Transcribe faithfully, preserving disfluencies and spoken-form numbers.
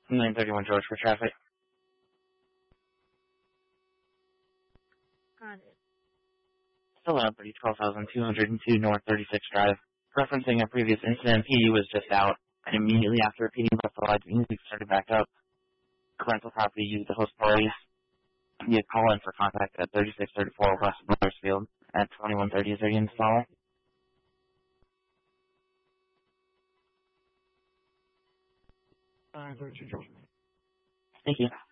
nine thirty-one George for traffic. Got it. Still out, twelve thousand two hundred two North thirty-sixth Drive. Referencing a previous incident, P D was just out, and immediately after repeating both the lights, music started back up. Rental property used to host parties. You call in for contact at thirty-six thirty-four West Blairsfield at twenty-one thirty is ready to install. nine thirty-two George. Thank you.